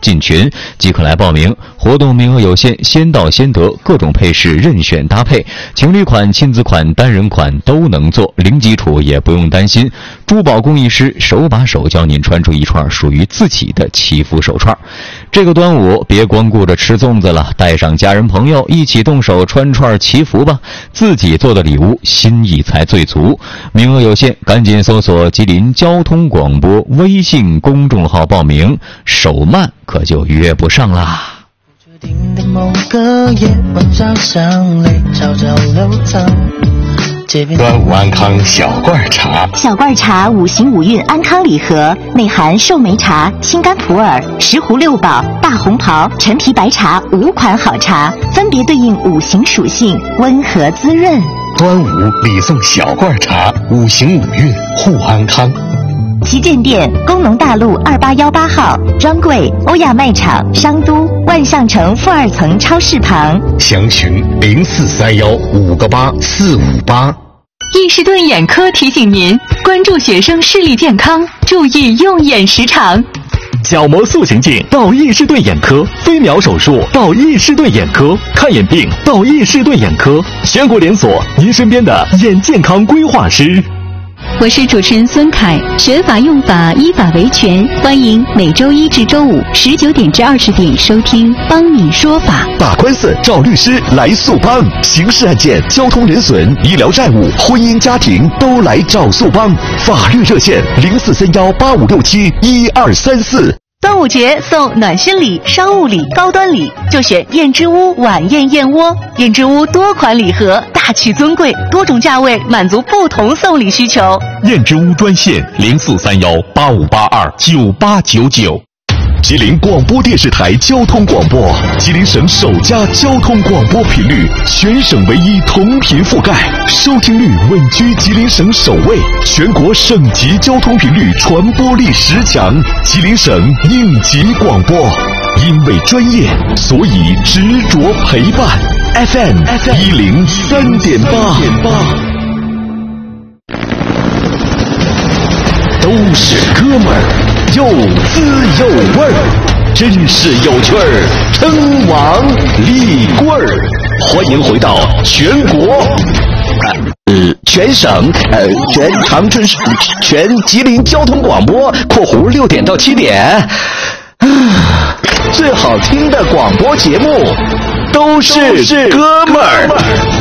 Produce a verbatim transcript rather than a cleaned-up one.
进群即可来报名。活动名额有限，先到先得，各种配饰任选搭配，情侣款、亲子款、单人款都能做，零基础也不用担心。珠宝工艺师手把手教您穿出一串属于自己的祈福手串。这个端午别光顾着吃粽子了，带上家人朋友一起动手穿串祈福吧，自己做的礼物心意才最足。名额有限，赶紧搜索吉林交通广播微信公众号报名，手慢可就约不上啦。 不确定的某个夜晚，早上泪悄悄流淌。 端午安康小罐茶， 小罐茶五行五运安康礼盒，内含寿眉茶、青柑普洱、石斛六宝、大红袍、陈皮白茶五款好茶，分别对应五行属性，温和滋润。 端午礼送小罐茶，五行五运护安康。 旗舰店：工农大路二八幺八号，专柜：欧亚卖场商都万象城负二层超市旁。 详询零四三幺五个八四五八。 易士顿眼科提醒您关注学生视力健康，注意用眼时长。 角膜塑形镜到易士顿眼科，飞秒手术到易士顿眼科，看眼病到易士顿眼科，全国连锁，您身边的眼健康规划师。 我是主持人孙凯，学法用法，依法维权，欢迎每周一至周五十九点至二十点收听帮你说法。 打官司找律师来速帮，刑事案件、交通人损、医疗债务、婚姻家庭都来找速帮。法律热线零四三幺八五六七一二三四。 端午节送暖心礼、商务礼、高端礼，就选燕之屋晚宴燕窝。燕之屋多款礼盒，大气尊贵，多种价位，满足不同送礼需求。 燕之屋专线零四三幺八五八二九八九九。吉林广播电视台交通广播，吉林省首家交通广播频率，全省唯一同频覆盖，收听率稳居吉林省首位，全国省级交通频率传播力十强，吉林省应急广播。因为专业，所以执着陪伴。F M 一零三点八，都是哥们儿。有滋有味儿，真是有趣儿，称王立棍儿。欢迎回到全国，呃，全省，呃，全长春市，全吉林交通广播（括弧六点到七点）啊，最好听的广播节目，都是哥们儿。